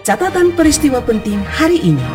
Catatan peristiwa penting hari ini.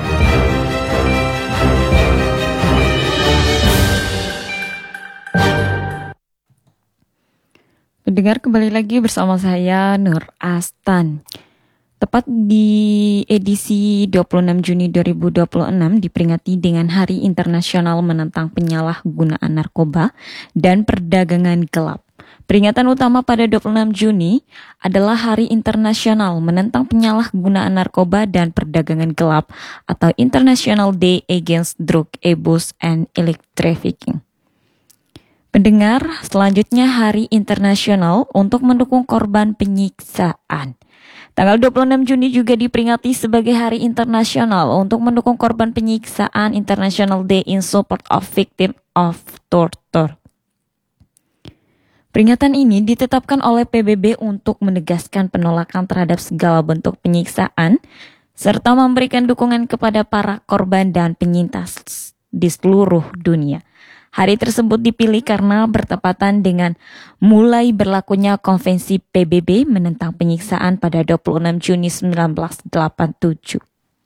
Pendengar, kembali lagi bersama saya Nur Astan. Tepat di edisi 26 Juni 2026 diperingati dengan Hari Internasional Menentang Penyalahgunaan Narkoba dan Perdagangan Gelap. Peringatan utama pada 26 Juni adalah Hari Internasional Menentang Penyalahgunaan Narkoba dan Perdagangan Gelap atau International Day Against Drug Abuse and Illicit Trafficking. Pendengar, selanjutnya Hari Internasional untuk mendukung korban penyiksaan. Tanggal 26 Juni juga diperingati sebagai Hari Internasional untuk mendukung korban penyiksaan, International Day in Support of Victims of Torture. Peringatan ini ditetapkan oleh PBB untuk menegaskan penolakan terhadap segala bentuk penyiksaan, serta memberikan dukungan kepada para korban dan penyintas di seluruh dunia. Hari tersebut dipilih karena bertepatan dengan mulai berlakunya Konvensi PBB menentang penyiksaan pada 26 Juni 1987.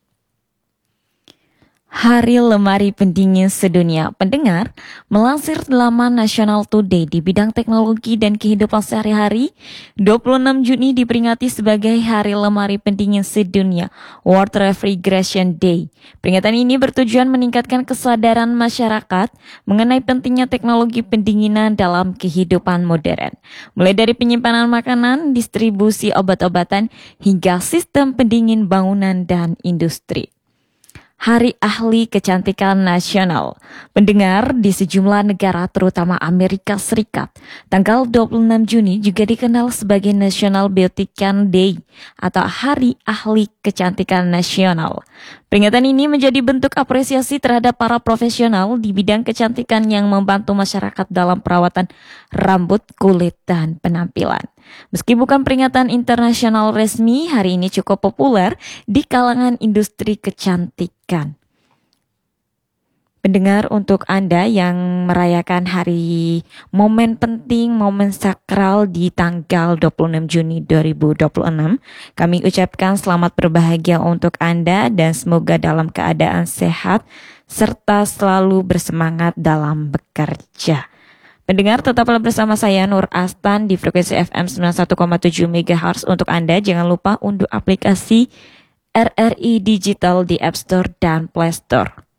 Hari Lemari Pendingin Sedunia. Pendengar, melansir laman National Today di bidang teknologi dan kehidupan sehari-hari, 26 Juni diperingati sebagai Hari Lemari Pendingin Sedunia, World Refrigeration Day. Peringatan ini bertujuan meningkatkan kesadaran masyarakat mengenai pentingnya teknologi pendinginan dalam kehidupan modern, mulai dari penyimpanan makanan, distribusi obat-obatan, hingga sistem pendingin bangunan dan industri. Hari Ahli Kecantikan Nasional. Pendengar, di sejumlah negara terutama Amerika Serikat, tanggal 26 Juni juga dikenal sebagai National Beautician Day atau Hari Ahli Kecantikan Nasional. Peringatan ini menjadi bentuk apresiasi terhadap para profesional di bidang kecantikan yang membantu masyarakat dalam perawatan rambut, kulit, dan penampilan. Meski bukan peringatan internasional resmi, hari ini cukup populer di kalangan industri kecantikan. Pendengar, untuk Anda yang merayakan hari momen penting, momen sakral di tanggal 26 Juni 2026, kami ucapkan selamat berbahagia untuk Anda dan semoga dalam keadaan sehat serta selalu bersemangat dalam bekerja. Pendengar, tetaplah bersama saya Nur Astan di frekuensi FM 91,7 MHz. Untuk Anda, jangan lupa unduh aplikasi RRI Digital di App Store dan Play Store.